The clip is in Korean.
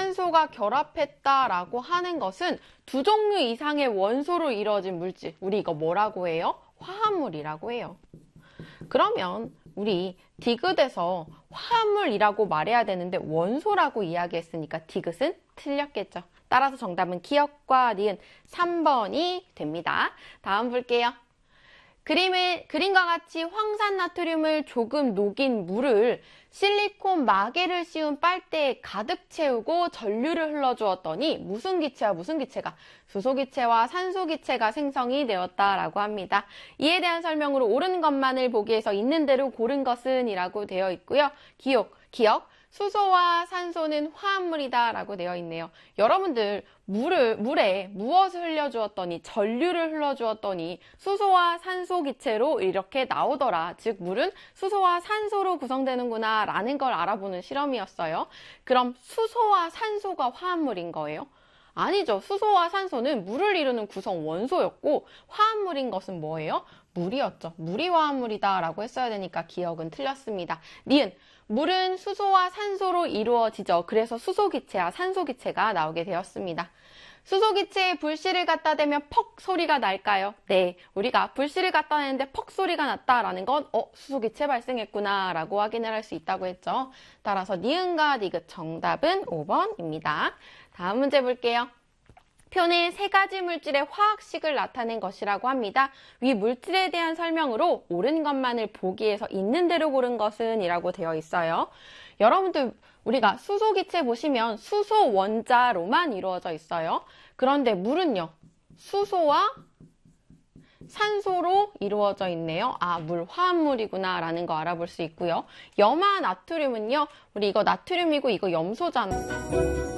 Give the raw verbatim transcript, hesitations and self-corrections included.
산소가 결합했다라고 하는 것은 두 종류 이상의 원소로 이루어진 물질, 우리 이거 뭐라고 해요? 화합물이라고 해요. 그러면 우리 디귿에서 화합물이라고 말해야 되는데 원소라고 이야기했으니까 디귿은 틀렸겠죠. 따라서 정답은 기역과 니은 삼 번이 됩니다. 다음 볼게요. 그림에, 그림과 같이 황산나트륨을 조금 녹인 물을 실리콘 마개를 씌운 빨대에 가득 채우고 전류를 흘러주었더니 무슨 기체와 무슨 기체가? 수소기체와 산소기체가 생성이 되었다라고 합니다. 이에 대한 설명으로 옳은 것만을 보기 위해서 있는 대로 고른 것은 이라고 되어 있고요. 기억, 기억. 수소와 산소는 화합물이다 라고 되어 있네요. 여러분들 물을, 물에 무엇을 흘려주었더니 전류를 흘려주었더니 수소와 산소 기체로 이렇게 나오더라. 즉 물은 수소와 산소로 구성되는구나 라는 걸 알아보는 실험이었어요. 그럼 수소와 산소가 화합물인 거예요? 아니죠. 수소와 산소는 물을 이루는 구성 원소였고 화합물인 것은 뭐예요? 물이었죠. 물이 화합물이다 라고 했어야 되니까 기억은 틀렸습니다. 니은 물은 수소와 산소로 이루어지죠. 그래서 수소기체와 산소기체가 나오게 되었습니다. 수소기체에 불씨를 갖다 대면 퍽 소리가 날까요? 네, 우리가 불씨를 갖다 대는데 퍽 소리가 났다라는 건 어, 수소기체 발생했구나 라고 확인을 할 수 있다고 했죠. 따라서 니은과 디귿 정답은 오 번입니다. 다음 문제 볼게요. 표는 세 가지 물질의 화학식을 나타낸 것이라고 합니다. 위 물질에 대한 설명으로 옳은 것만을 보기 위해서 있는 대로 고른 것은 이라고 되어 있어요. 여러분들 우리가 수소기체 보시면 수소 원자로만 이루어져 있어요. 그런데 물은요. 수소와 산소로 이루어져 있네요. 아, 물 화합물이구나 라는 거 알아볼 수 있고요. 염화 나트륨은요. 우리 이거 나트륨이고 이거 염소잖아요.